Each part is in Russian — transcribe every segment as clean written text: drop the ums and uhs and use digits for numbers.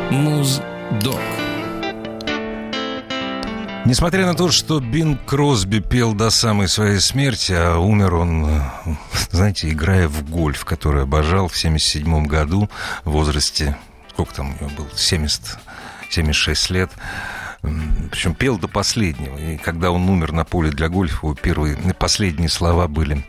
Муздок. Несмотря на то, что Бинг Кросби пел до самой своей смерти, а умер он, знаете, играя в гольф, который обожал в 1977 году в возрасте, сколько там у него было, 76 лет. Причем пел до последнего. И когда он умер на поле для гольфа, его последние слова были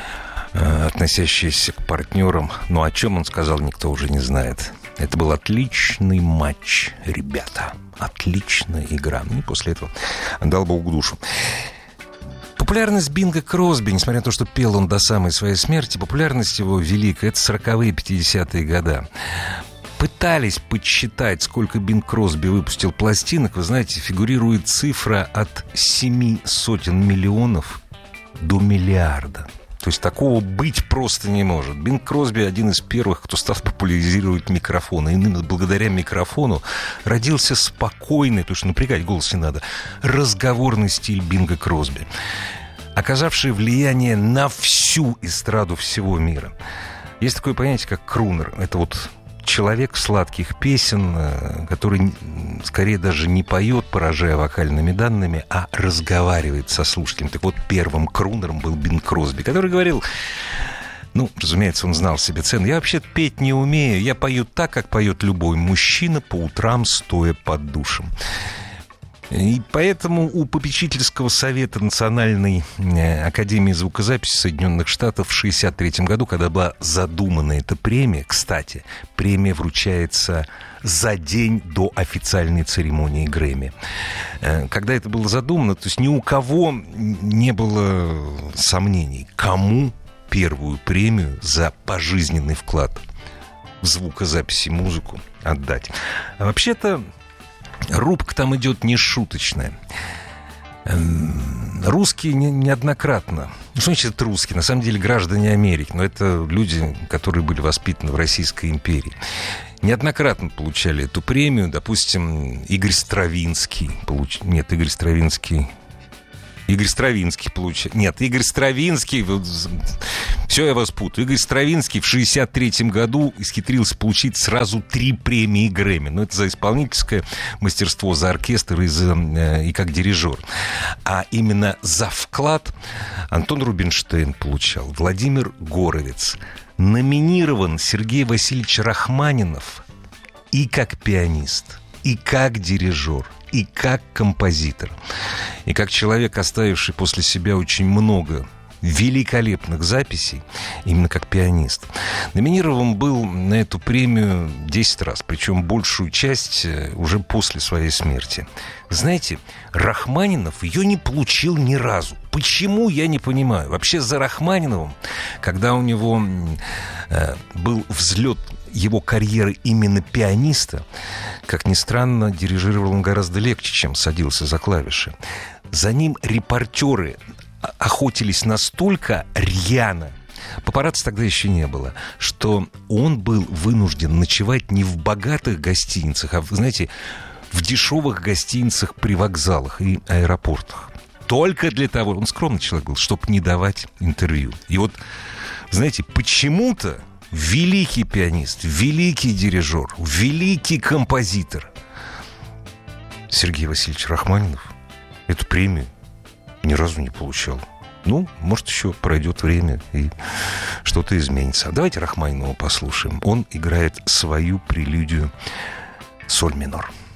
относящиеся к партнерам. Но о чем он сказал, никто уже не знает. Это был отличный матч, ребята. Отличная игра. И после этого отдал Богу душу. Популярность Бинга Кросби, несмотря на то, что пел он до самой своей смерти, популярность его великая. Это 40-е, 50-е годы. Пытались подсчитать, сколько Бинг Кросби выпустил пластинок. Вы знаете, фигурирует цифра от 700 миллионов до миллиарда. То есть такого быть просто не может. Бинг Кросби один из первых, кто стал популяризировать микрофон. И именно благодаря микрофону родился спокойный, потому что напрягать голос не надо, разговорный стиль Бинга Кросби, оказавший влияние на всю эстраду всего мира. Есть такое понятие, как крунер. Это вот человек сладких песен, который скорее даже не поет, поражая вокальными данными, а разговаривает со слушателем. Так вот, первым крунером был Бинг Кросби, который говорил, разумеется, он знал себе цену: я вообще петь не умею, я пою так, как поет любой мужчина по утрам, стоя под душем. И поэтому у попечительского совета Национальной академии звукозаписи Соединенных Штатов в 1963 году, когда была задумана эта премия, кстати, премия вручается за день до официальной церемонии Грэмми. Когда это было задумано, то есть ни у кого не было сомнений, кому первую премию за пожизненный вклад в звукозапись и музыку отдать. А вообще-то рубка там идет нешуточная. Русские неоднократно, что значит русские? На самом деле граждане Америки, но это люди, которые были воспитаны в Российской империи, неоднократно получали эту премию. Допустим, Игорь Стравинский получил. Нет, Игорь Стравинский получил. Нет, Игорь Стравинский. Все, я вас путаю. Игорь Стравинский в 1963 году исхитрился получить сразу 3 премии Грэмми. Но это за исполнительское мастерство, за оркестр и как дирижер. А именно за вклад Антон Рубинштейн получал, Владимир Горовец. Номинирован Сергей Васильевич Рахманинов и как пианист, и как дирижер, и как композитор, и как человек, оставивший после себя очень много великолепных записей, именно как пианист. Номинирован был на эту премию 10 раз, причем большую часть уже после своей смерти. Знаете, Рахманинов ее не получил ни разу. Почему, я не понимаю. Вообще за Рахманиновым, когда у него был взлет его карьеры именно пианиста, как ни странно, дирижировал он гораздо легче, чем садился за клавиши. За ним репортеры охотились настолько рьяно, папарацци тогда еще не было, что он был вынужден ночевать не в богатых гостиницах, а, знаете, в дешевых гостиницах при вокзалах и аэропортах. Только для того, он скромный человек был, чтобы не давать интервью. И вот, знаете, почему-то великий пианист, великий дирижер, великий композитор Сергей Васильевич Рахманинов эту премию ни разу не получал. Может, еще пройдет время и что-то изменится. Давайте Рахманинова послушаем. Он играет свою прелюдию соль минор.